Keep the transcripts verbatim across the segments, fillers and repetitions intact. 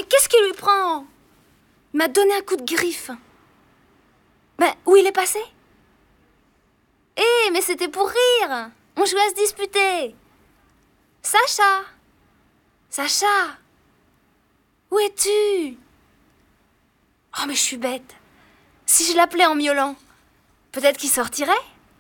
qu'est-ce qui lui prend? Il m'a donné un coup de griffe. Ben, où il est passé? Eh, mais c'était pour rire. On jouait à se disputer. Sacha! Sacha! Où es-tu? Oh, mais je suis bête. Si je l'appelais en miaulant, peut-être qu'il sortirait?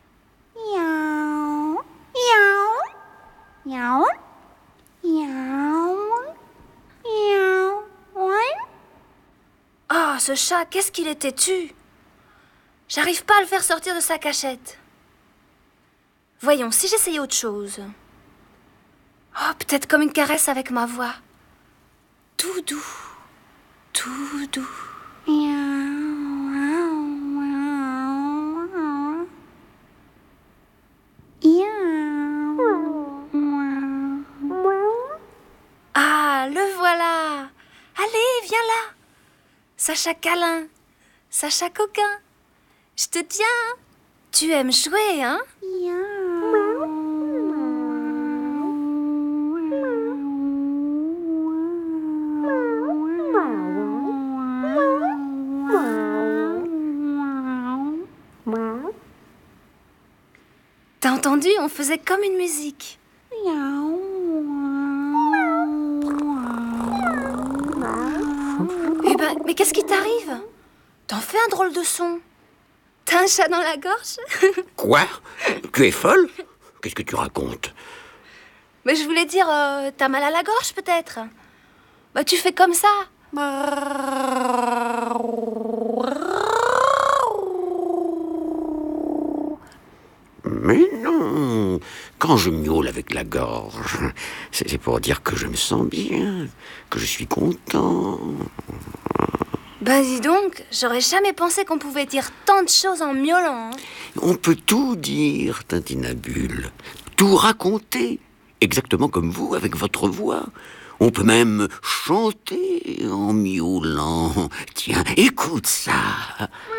Miaou, miaou, miaou, miaou, miaou, ouais. Oh, ce chat, qu'est-ce qu'il est têtu! J'arrive pas à le faire sortir de sa cachette. Voyons, si j'essayais autre chose. Oh, peut-être comme une caresse avec ma voix. Tout doux, tout doux. Ah, le voilà! Allez, viens là! Sacha câlin, Sacha coquin, je te tiens. Tu aimes jouer, hein? T'as entendu? On faisait comme une musique. Eh ben, mais qu'est-ce qui t'arrive? T'en fais un drôle de son. T'as un chat dans la gorge? Quoi? Tu es folle? Qu'est-ce que tu racontes? Mais je voulais dire, euh, t'as mal à la gorge peut-être? Bah tu fais comme ça. Mais non, quand je miaule avec la gorge, c'est pour dire que je me sens bien, que je suis content. Bah dis donc, j'aurais jamais pensé qu'on pouvait dire tant de choses en miaulant. Hein. On peut tout dire, Tintinabule, tout raconter, exactement comme vous, avec votre voix. On peut même chanter en miaulant. Tiens, écoute ça.